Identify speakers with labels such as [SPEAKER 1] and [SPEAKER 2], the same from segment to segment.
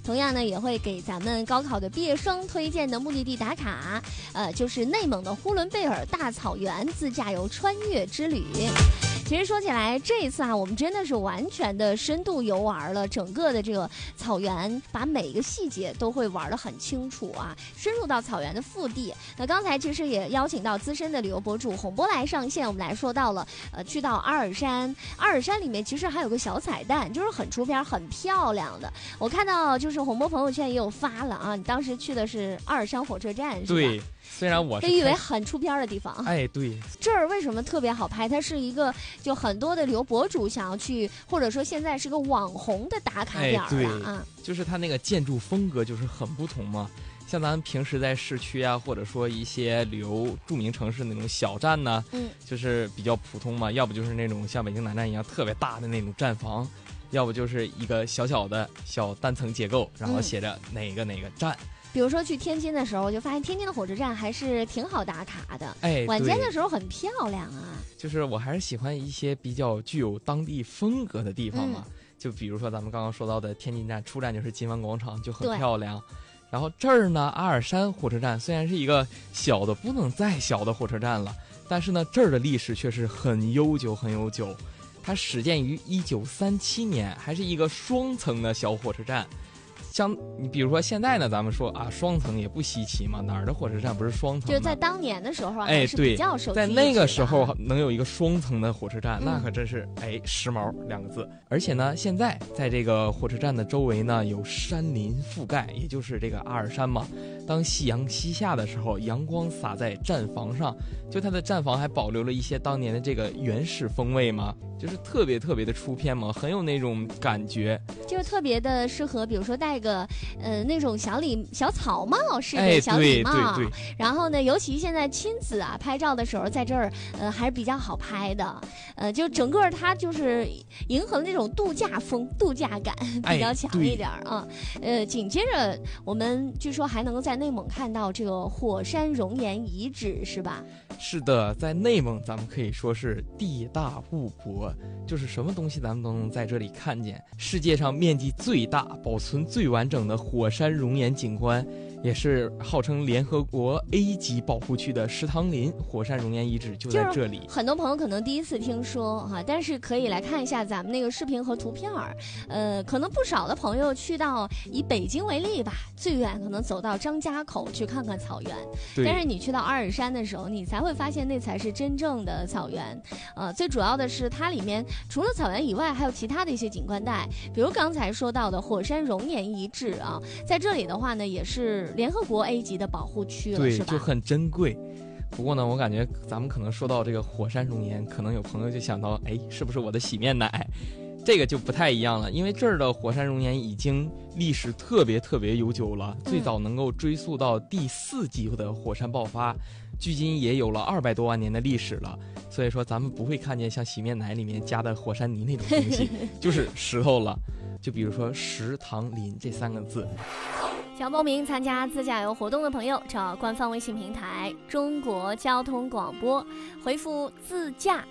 [SPEAKER 1] 同样呢，也会给咱们高考的毕业生推荐的目的地打卡，就是内蒙的呼伦贝尔大草原自驾游穿越之旅。其实说起来，这一次我们真的是完全的深度游玩了整个的这个草原，把每一个细节都会玩得很清楚啊，深入到草原的腹地。那刚才其实也邀请到资深的旅游博主洪波来上线，我们来说到了去到阿尔山里面其实还有个小彩蛋，就是很出片很漂亮的。我看到就是洪波朋友圈也有发了啊，你当时去的是阿尔山火车站是吧？
[SPEAKER 2] 对。虽然我是
[SPEAKER 1] 被誉为很出片的地方，
[SPEAKER 2] 哎，对，
[SPEAKER 1] 这儿为什么特别好拍？它是一个就很多的旅游博主想要去，或者说现在是个网红的打卡点了啊。
[SPEAKER 2] 就是它那个建筑风格就是很不同嘛。像咱们平时在市区啊，或者说一些旅游著名城市那种小站呢，就是比较普通嘛，要不就是那种像北京南站一样特别大的那种站房，要不就是一个小单层结构，然后写着哪个站。
[SPEAKER 1] 比如说去天津的时候，我就发现天津的火车站还是挺好打卡的。
[SPEAKER 2] 哎，
[SPEAKER 1] 晚间的时候很漂亮啊。
[SPEAKER 2] 就是我还是喜欢一些比较具有当地风格的地方嘛。就比如说咱们刚刚说到的天津站，出站就是金湾广场，就很漂亮。然后这儿呢，阿尔山火车站虽然是一个小的不能再小的火车站了，但是呢，这儿的历史却是很悠久。它始建于1937年，还是一个双层的小火车站。像你比如说现在呢，咱们说啊，双层也不稀奇嘛，哪儿的火车站不是双层？
[SPEAKER 1] 就在当年的时候还是比较受
[SPEAKER 2] 在那个时候能有一个双层的火车站，那可真是时髦2个字。而且呢，现在在这个火车站的周围呢，有山林覆盖，也就是这个阿尔山嘛。当夕阳西下的时候，阳光洒在站房上，就它的站房还保留了一些当年的这个原始风味嘛，就是特别的出片嘛，很有那种感觉，
[SPEAKER 1] 就是特别的适合，比如说戴个那种小草帽式的小礼帽，
[SPEAKER 2] 对，
[SPEAKER 1] 然后呢，尤其现在亲子拍照的时候，在这儿还是比较好拍的，就整个它就是迎合那种度假风、度假感比较强一点啊。紧接着我们据说还能够在内蒙看到这个火山熔岩遗址，是吧？
[SPEAKER 2] 是的，在内蒙咱们可以说是地大物博，就是什么东西咱们都能在这里看见。世界上面积最大、保存最完整的火山熔岩景观，也是号称联合国 A 级保护区的石塘林火山熔岩遗址就在这里。
[SPEAKER 1] 很多朋友可能第一次听说但是可以来看一下咱们那个视频和图片可能不少的朋友去到以北京为例吧，最远可能走到张家口去看看草原，但是你去到阿尔山的时候，你才会发现那才是真正的草原。最主要的是它里面除了草原以外，还有其他的一些景观带，比如刚才说到的火山熔岩遗址在这里的话呢，也是联合国 A 级的保护区了，是吧？
[SPEAKER 2] 就很珍贵。不过呢，我感觉咱们可能说到这个火山熔岩，可能有朋友就想到，是不是我的洗面奶？这个就不太一样了，因为这儿的火山熔岩已经历史特别悠久了，最早能够追溯到第4纪的火山爆发，距今也有了200多万年的历史了。所以说咱们不会看见像洗面奶里面加的火山泥那种东西，就是石头了。就比如说石塘林这3个字。
[SPEAKER 1] 想报名参加自驾游活动的朋友，找官方微信平台中国交通广播，回复自驾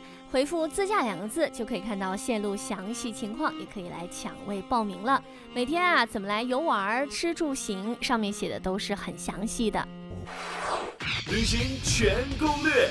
[SPEAKER 1] 2个字就可以看到线路详细情况，也可以来抢位报名了。每天怎么来游玩、吃住行，上面写的都是很详细的。
[SPEAKER 3] 旅行全攻略。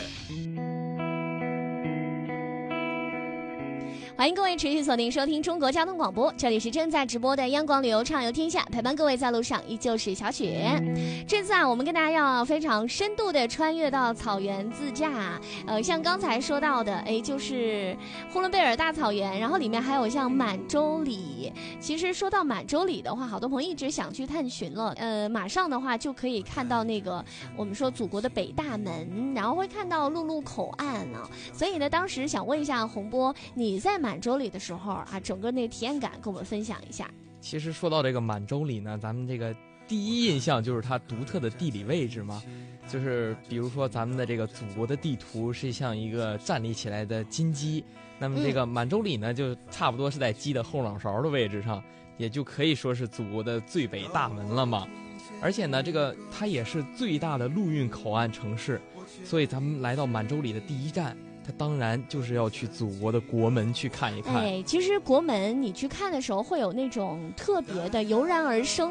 [SPEAKER 1] 欢迎各位持续锁定收听中国交通广播，这里是正在直播的央广旅游畅游天下，陪伴各位在路上依旧是小雪。这次我们跟大家要非常深度的穿越到草原自驾，像刚才说到的，就是呼伦贝尔大草原，然后里面还有像满洲里。其实说到满洲里的话，好多朋友一直想去探寻了，马上的话就可以看到那个我们说祖国的北大门，然后会看到陆路口岸所以呢，当时想问一下洪波，你在满洲里的时候整个那体验感跟我们分享一下。
[SPEAKER 2] 其实说到这个满洲里呢，咱们这个第一印象就是它独特的地理位置嘛，就是比如说咱们的这个祖国的地图是像一个站立起来的金鸡，那么这个满洲里呢，就差不多是在鸡的后脑勺的位置上，也就可以说是祖国的最北大门了嘛。而且呢，这个它也是最大的陆运口岸城市，所以咱们来到满洲里的第一站，它当然就是要去祖国的国门去看一看。
[SPEAKER 1] 其实国门你去看的时候，会有那种特别的油然而生